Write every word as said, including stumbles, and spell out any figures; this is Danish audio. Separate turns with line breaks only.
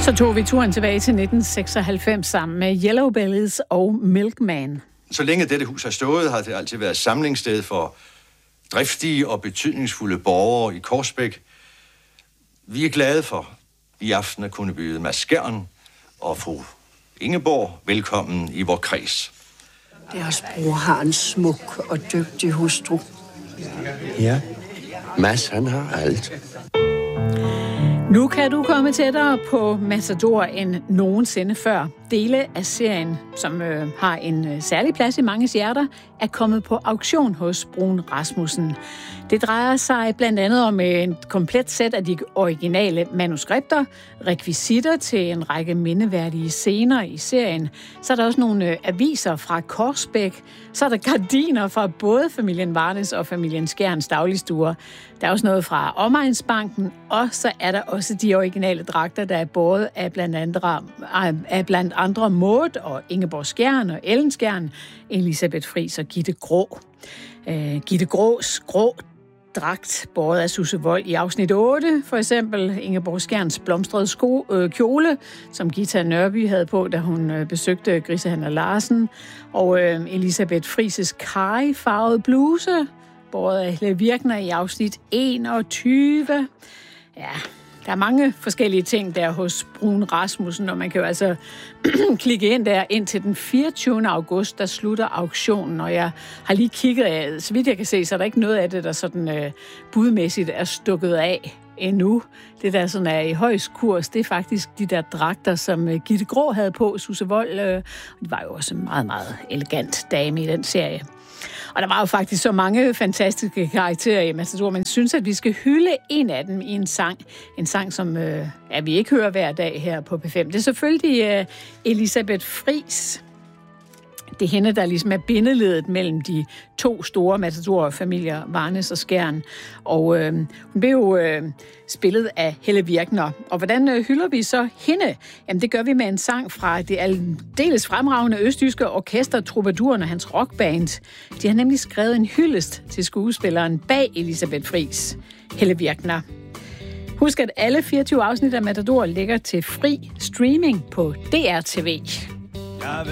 Så tog vi turen tilbage til nitten seksoghalvfems sammen med Yellow Bellies og Milkman.
Så længe dette hus har stået, har det altid været samlingssted for driftige og betydningsfulde borgere i Korsbæk. Vi er glade for i aften at kunne byde Mads Skjern og fru Ingeborg velkommen i vor kreds.
Deres bror har en smuk og dygtig hustru.
Ja, Mads han har alt.
Nu kan du komme tættere på Matador end nogensinde før. Dele af serien, som øh, har en øh, særlig plads i manges hjerter, er kommet på auktion hos Bruun Rasmussen. Det drejer sig blandt andet om et komplet sæt af de originale manuskripter, rekvisitter til en række mindeværdige scener i serien. Så er der også nogle øh, aviser fra Korsbæk. Så er der gardiner fra både familien Varnes og familien Skjerns dagligstuer. Der er også noget fra Omegnsbanken, og så er der også de originale dragter, der er båret af blandt andre, af blandt andre Maud og Ingeborg Skjern og Ellen Skjern, Elisabeth Friis og Gitte Grå. Uh, Gitte Grås grå dragt båret af Susse Wold i afsnit otte, for eksempel Ingeborg Skjerns blomstrede sko, øh, kjole, som Gita Nørby havde på, da hun øh, besøgte Grisehandler Larsen, og øh, Elisabeth Friis' karry-farvede bluse, båret af Helle Virkner i afsnit enogtyve. Ja, der er mange forskellige ting der hos Bruun Rasmussen, og man kan jo altså klikke ind der indtil den fireogtyvende august, der slutter auktionen, og jeg har lige kigget, så vidt jeg kan se, så er der ikke noget af det, der sådan øh, budmæssigt er stukket af endnu. Det der sådan er i højst kurs, det er faktisk de der dragter, som øh, Gitte Grå havde på, Susse Wold, øh, og det var jo også en meget, meget elegant dame i den serie. Og der var jo faktisk så mange fantastiske karakterer i Matador, men synes, at vi skal hylde en af dem i en sang. En sang, som øh, ja, vi ikke hører hver dag her på P fem. Det er selvfølgelig øh, Elisabeth Friis. Det er hende, der ligesom er bindeledet mellem de to store Matador-familier, Varnes og Skjern. Og øh, hun blev jo øh, spillet af Helle Virkner. Og hvordan øh, hylder vi så hende? Jamen, det gør vi med en sang fra det aldeles fremragende østjyske orkester Troubaduren og hans rockband. De har nemlig skrevet en hyldest til skuespilleren bag Elisabeth Friis, Helle Virkner. Husk, at alle fireogtyve afsnit af Matador ligger til fri streaming på D R T V.